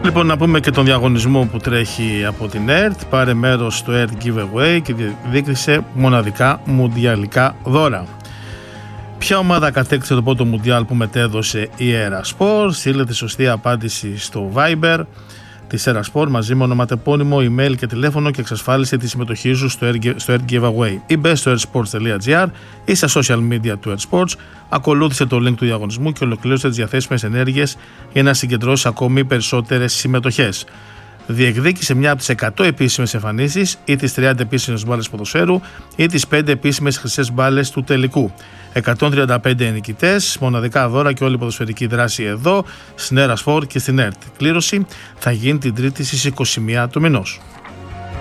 Λοιπόν, να πούμε και τον διαγωνισμό που τρέχει από την ΕΡΤ. Πάρε μέρος στο ΕΡΤ Giveaway και διεκδίκησε μοναδικά μουντιαλικά δώρα. Ποια ομάδα κατέκτησε το πρώτο μουντιάλ που μετέδωσε η Ερασπορ? Στείλε τη σωστή απάντηση στο Viber της Ερασπορ μαζί με ονοματεπώνυμο, email και τηλέφωνο και εξασφάλισε τη συμμετοχή σου στο ΕΡΤ Giveaway. Ή μπες στο ersports.gr ή στα social media του Ersports, ακολούθησε το link του διαγωνισμού και ολοκλήρωσε τις διαθέσιμες ενέργειες για να συγκεντρώσει ακόμη περισσότερες συμμετοχές. Διεκδίκησε μια από τις 100 επίσημες εμφανίσεις ή τις 30 επίσημες μπάλες ποδοσφαίρου ή τις 5 επίσημες χρυσές μπάλες του τελικού. 135 νικητές, μοναδικά δώρα και όλη η ποδοσφαιρική δράση εδώ στην Ερασπορ και στην ΕΡΤ. Κλήρωση θα γίνει την Τρίτη στις 21 του μηνός.